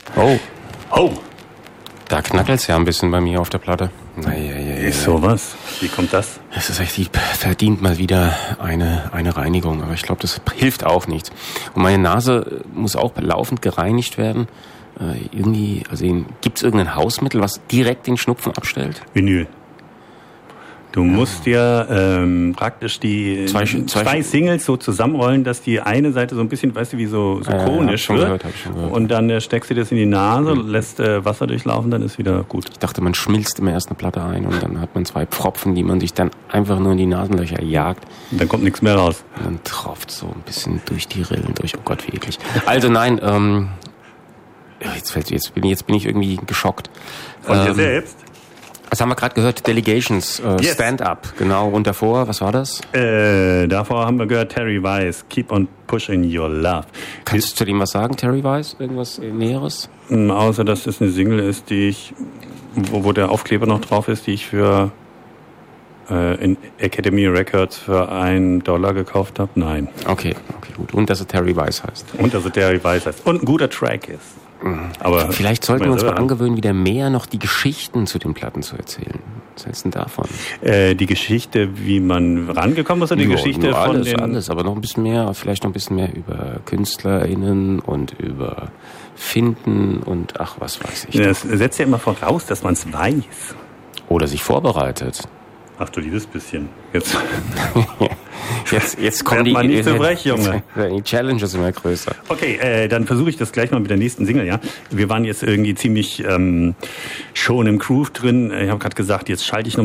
Oh. Oh. Da knackelt's ja ein bisschen bei mir auf der Platte. Ist sowas? Wie kommt das? Es ist echt, die verdient mal wieder eine Reinigung. Aber ich glaube, das hilft auch nichts. Und meine Nase muss auch laufend gereinigt werden. Gibt's irgendein Hausmittel, was direkt den Schnupfen abstellt? Vinyl. Du musst dir praktisch die zwei Singles so zusammenrollen, dass die eine Seite so ein bisschen, weißt du, wie so konisch wird. Hab ich schon gehört. Und dann steckst du das in die Nase, lässt Wasser durchlaufen, dann ist wieder gut. Ich dachte, man schmilzt immer erst eine Platte ein und dann hat man 2 Pfropfen, die man sich dann einfach nur in die Nasenlöcher jagt. Und dann kommt nichts mehr raus. Und dann tropft so ein bisschen durch die Rillen durch. Oh Gott, wie eklig. Also nein, jetzt bin ich irgendwie geschockt. Von dir selbst? Was haben wir gerade gehört? Delegations, Yes. Stand-Up, genau. Und davor, was war das? Davor haben wir gehört Terry Weiss, Keep on Pushing Your Love. Kannst du zu dem was sagen, Terry Weiss? Irgendwas Näheres? Außer, dass es eine Single ist, die ich, wo der Aufkleber noch drauf ist, die ich für in Academy Records für $1 gekauft habe? Nein. Okay, gut. Und dass er Terry Weiss heißt. Und dass es Terry Weiss heißt. Und ein guter Track ist. Aber vielleicht sollten wir uns mal angewöhnen, wieder mehr noch die Geschichten zu den Platten zu erzählen. Was hältst du denn davon? Die Geschichte, wie man rangekommen ist, oder die Geschichte nur von alles, aber noch ein bisschen mehr, vielleicht noch ein bisschen mehr über KünstlerInnen und über Finden und ach, was weiß ich. Das setzt ja immer voraus, dass man es weiß. Oder sich vorbereitet. Ach du liebes bisschen. Jetzt kommen die, nicht so frech, Junge. Die Challenges immer größer. Okay, dann versuche ich das gleich mal mit der nächsten Single, ja. Wir waren jetzt irgendwie ziemlich schon im Groove drin. Ich habe gerade gesagt, jetzt schalte ich noch